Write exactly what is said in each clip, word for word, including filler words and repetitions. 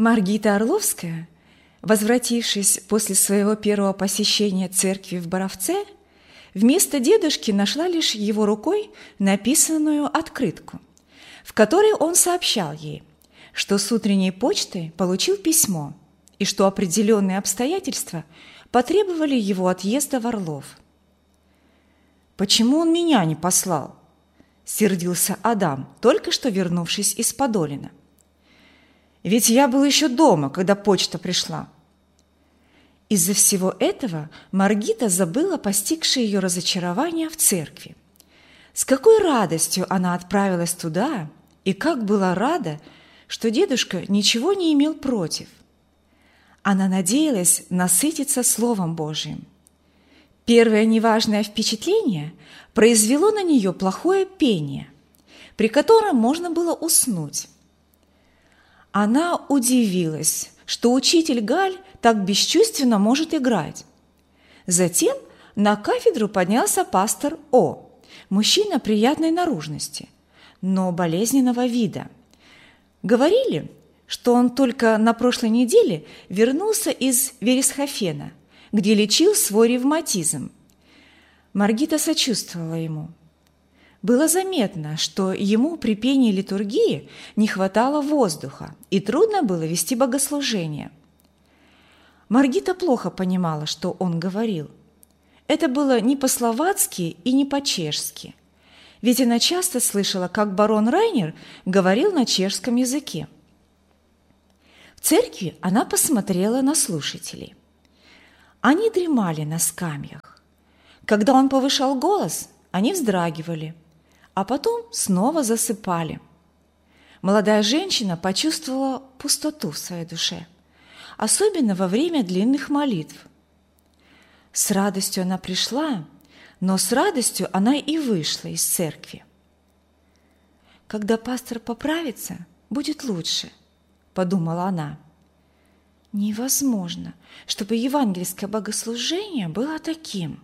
Маргита Орловская, возвратившись после своего первого посещения церкви в Боровце, вместо дедушки нашла лишь его рукой написанную открытку, в которой он сообщал ей, что с утренней почтой получил письмо и что определенные обстоятельства потребовали его отъезда в Орлов. «Почему он меня не послал?» – сердился Адам, только что вернувшись из Подолина. «Ведь я был еще дома, когда почта пришла». Из-за всего этого Маргита забыла постигшее ее разочарование в церкви. С какой радостью она отправилась туда, и как была рада, что дедушка ничего не имел против. Она надеялась насытиться Словом Божиим. Первое неважное впечатление произвело на нее плохое пение, при котором можно было уснуть. Она удивилась, что учитель Галь так бесчувственно может играть. Затем на кафедру поднялся пастор О, мужчина приятной наружности, но болезненного вида. Говорили, что он только на прошлой неделе вернулся из Вересхофена, где лечил свой ревматизм. Маргита сочувствовала ему. Было заметно, что ему при пении литургии не хватало воздуха, и трудно было вести богослужение. Маргита плохо понимала, что он говорил. Это было не по-словацки и не по-чешски, ведь она часто слышала, как барон Райнер говорил на чешском языке. В церкви она посмотрела на слушателей. Они дремали на скамьях. Когда он повышал голос, они вздрагивали, а потом снова засыпали. Молодая женщина почувствовала пустоту в своей душе, особенно во время длинных молитв. С радостью она пришла, но с радостью она и вышла из церкви. «Когда пастор поправится, будет лучше», – подумала она. «Невозможно, чтобы евангельское богослужение было таким».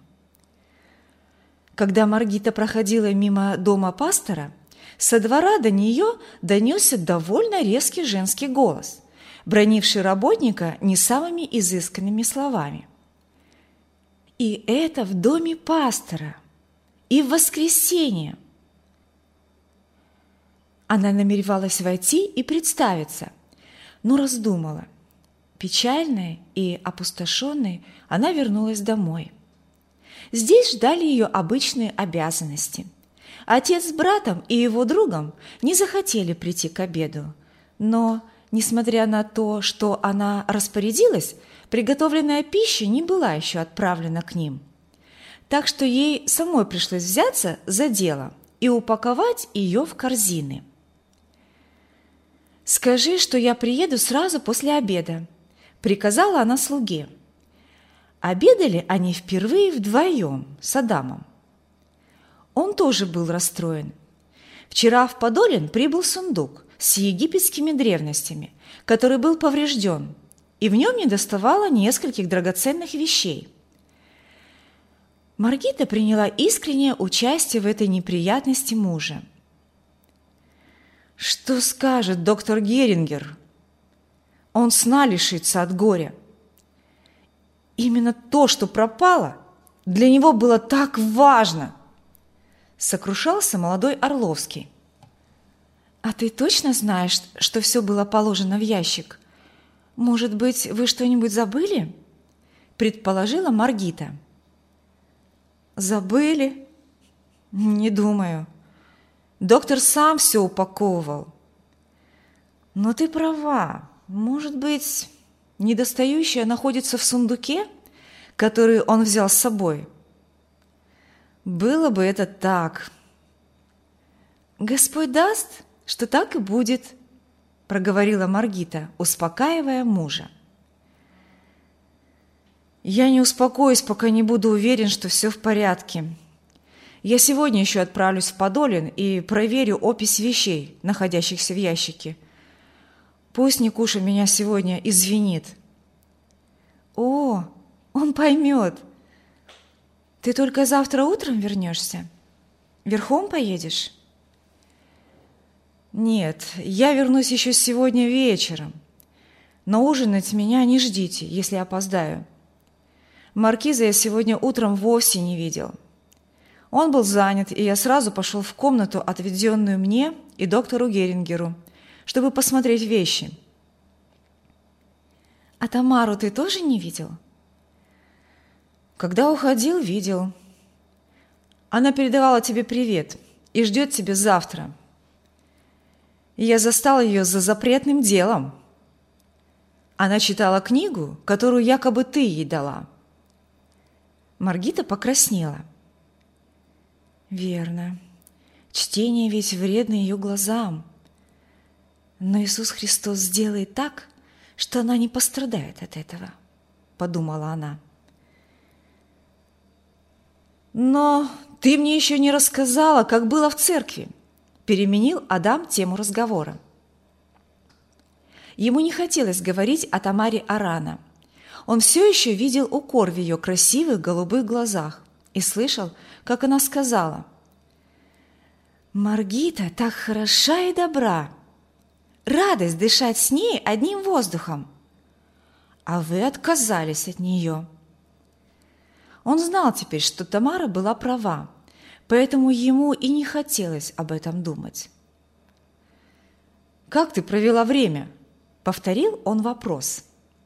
Когда Маргита проходила мимо дома пастора, со двора до нее донесся довольно резкий женский голос, бранивший работника не самыми изысканными словами. И это в доме пастора, и в воскресенье. Она намеревалась войти и представиться, но раздумала. Печальная и опустошенной, она вернулась домой. Здесь ждали ее обычные обязанности. Отец с братом и его другом не захотели прийти к обеду, но, несмотря на то, что она распорядилась, приготовленная пища не была еще отправлена к ним. Так что ей самой пришлось взяться за дело и упаковать ее в корзины. «Скажи, что я приеду сразу после обеда», – приказала она слуге. Обедали они впервые вдвоем с Адамом. Он тоже был расстроен. Вчера в Подолин прибыл сундук с египетскими древностями, который был поврежден, и в нем недоставало нескольких драгоценных вещей. Маргита приняла искреннее участие в этой неприятности мужа. Что скажет доктор Герингер? Он сна лишится от горя. Именно то, что пропало, для него было так важно, сокрушался молодой Орловский. А ты точно знаешь, что все было положено в ящик? Может быть, вы что-нибудь забыли? Предположила Маргита. Забыли? Не думаю. Доктор сам все упаковывал. Но ты права. Может быть, недостающее находится в сундуке, который он взял с собой? Было бы это так. Господь даст, что так и будет, проговорила Маргита, успокаивая мужа. Я не успокоюсь, пока не буду уверен, что все в порядке. Я сегодня еще отправлюсь в Подолин и проверю опись вещей, находящихся в ящике. Пусть Никуша меня сегодня извинит. О, он поймет. Ты только завтра утром вернешься? Верхом поедешь? Нет, я вернусь еще сегодня вечером. но ужинать меня не ждите, если опоздаю. Маркиза я сегодня утром вовсе не видел. Он был занят, и я сразу пошел в комнату, отведенную мне и доктору Герингеру, чтобы посмотреть вещи. А Тамару ты тоже не видел? Когда уходил, видел. Она передавала тебе привет и ждет тебя завтра. И я застал ее за запретным делом. Она читала книгу, которую якобы ты ей дала. Маргита покраснела. Верно. Чтение ведь вредно ее глазам. Но Иисус Христос сделает так, что она не пострадает от этого, подумала она. Но ты мне еще не рассказала, как было в церкви, переменил Адам тему разговора. Ему не хотелось говорить о Тамаре Арана. Он все еще видел укор в ее красивых голубых глазах и слышал, как она сказала: «Маргита так хороша и добра. Радость дышать с ней одним воздухом. А вы отказались от нее». Он знал теперь, что Тамара была права, поэтому ему и не хотелось об этом думать. «Как ты провела время?» – повторил он вопрос.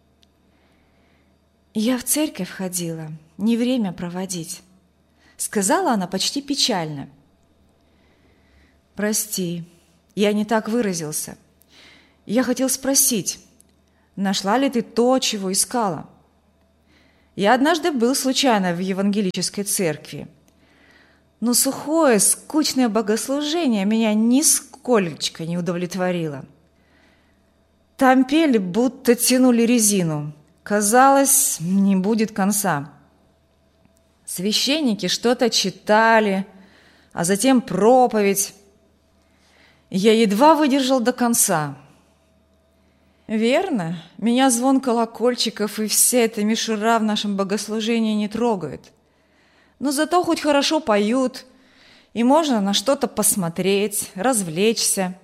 «Я в церковь ходила, не время проводить», – сказала она почти печально. «Прости, я не так выразился. Я хотел спросить, нашла ли ты то, чего искала? Я однажды был случайно в евангелической церкви, но сухое, скучное богослужение меня нисколько не удовлетворило. Там пели, будто тянули резину. Казалось, не будет конца. Священники что-то читали, а затем проповедь. Я едва выдержал до конца. Верно, меня звон колокольчиков и вся эта мишура в нашем богослужении не трогают. Но зато хоть хорошо поют, и можно на что-то посмотреть, развлечься.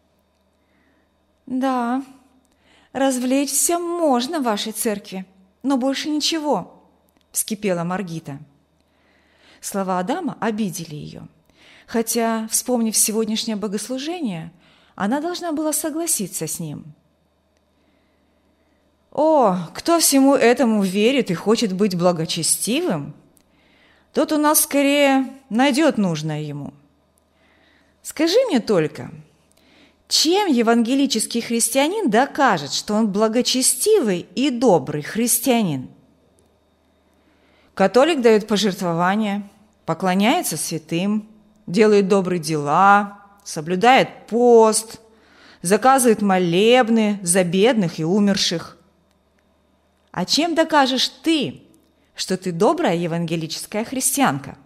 Да, развлечься можно в вашей церкви, но больше ничего, вскипела Маргита. Слова Адама обидели ее, хотя, вспомнив сегодняшнее богослужение, она должна была согласиться с ним. О, кто всему этому верит и хочет быть благочестивым, тот у нас скорее найдет нужное ему. Скажи мне только, чем евангелический христианин докажет, что он благочестивый и добрый христианин? Католик дает пожертвования, поклоняется святым, делает добрые дела, соблюдает пост, заказывает молебны за бедных и умерших. А чем докажешь ты, что ты добрая евангелическая христианка?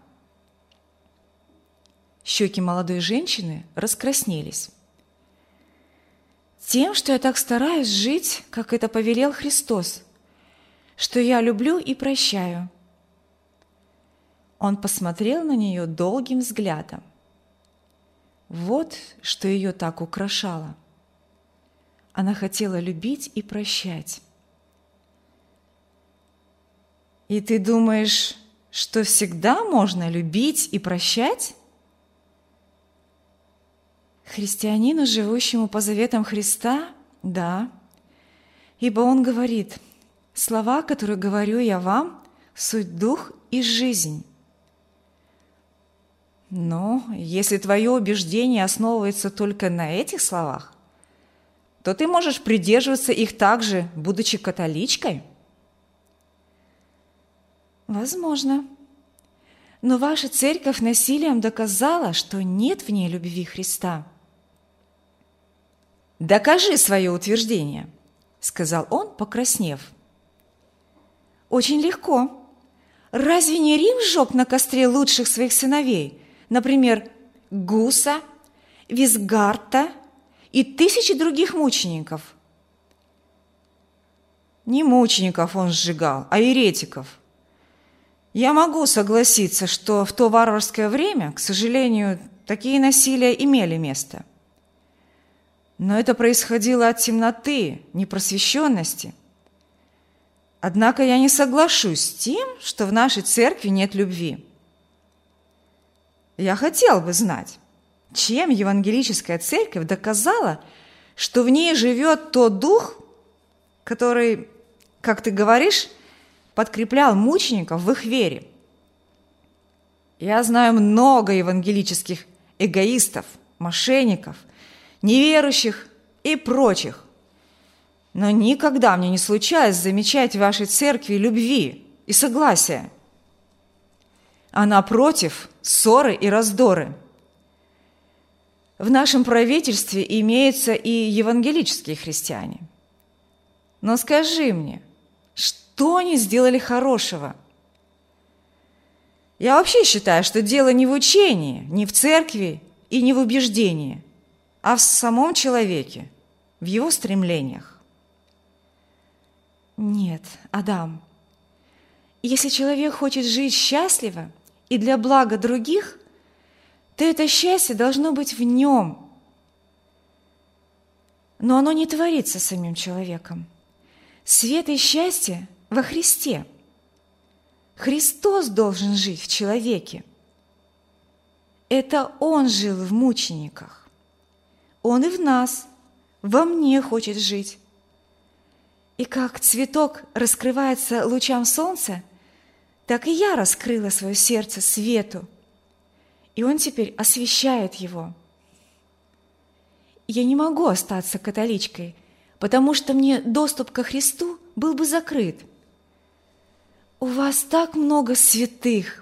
Щеки молодой женщины раскраснелись. Тем, что я так стараюсь жить, как это повелел Христос, что я люблю и прощаю. Он посмотрел на нее долгим взглядом. Вот что ее так украшало. Она хотела любить и прощать. И ты думаешь, что всегда можно любить и прощать? Христианину, живущему по заветам Христа, да, ибо Он говорит: «Слова, которые говорю я вам, суть дух и жизнь». Но если твое убеждение основывается только на этих словах, то ты можешь придерживаться их также, будучи католичкой. Возможно. Но ваша церковь насилием доказала, что нет в ней любви Христа. «Докажи свое утверждение», — сказал он, покраснев. «Очень легко. Разве не Рим сжег на костре лучших своих сыновей, например, Гуса, Визгарта и тысячи других мучеников?» Не мучеников он сжигал, а еретиков. Я могу согласиться, что в то варварское время, к сожалению, такие насилия имели место. Но это происходило от темноты, непросвещенности. Однако я не соглашусь с тем, что в нашей церкви нет любви. Я хотел бы знать, чем евангелическая церковь доказала, что в ней живет тот дух, который, как ты говоришь, подкреплял мучеников в их вере. Я знаю много евангелических эгоистов, мошенников, неверующих и прочих, но никогда мне не случалось замечать в вашей церкви любви и согласия, а напротив ссоры и раздоры. В нашем правительстве имеются и евангелические христиане. Но скажи мне, что они сделали хорошего? Я вообще считаю, что дело не в учении, не в церкви и не в убеждении, а в самом человеке, в его стремлениях. Нет, Адам, если человек хочет жить счастливо и для блага других, то это счастье должно быть в нем. Но оно не творится самим человеком. Свет и счастье во Христе. Христос должен жить в человеке. Это Он жил в мучениках. Он и в нас, во мне хочет жить. И как цветок раскрывается лучам солнца, так и я раскрыла свое сердце свету, и Он теперь освещает его. Я не могу остаться католичкой, потому что мне доступ ко Христу был бы закрыт. У вас так много святых,